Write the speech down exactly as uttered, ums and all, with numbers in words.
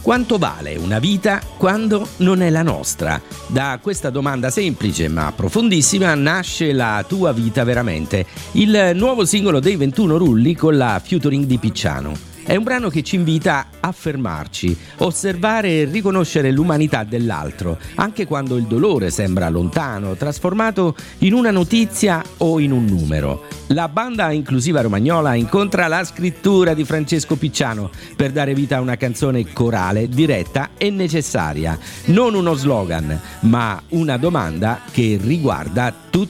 Quanto vale una vita quando non è la nostra? Da questa domanda semplice ma profondissima nasce La tua vita veramente, il nuovo singolo dei ventuno Rulli con la featuring di Picciano. È un brano che ci invita a fermarci, osservare e riconoscere l'umanità dell'altro, anche quando il dolore sembra lontano, trasformato in una notizia o in un numero. La banda inclusiva romagnola incontra la scrittura di Francesco Picciano per dare vita a una canzone corale, diretta e necessaria. Non uno slogan, ma una domanda che riguarda tutti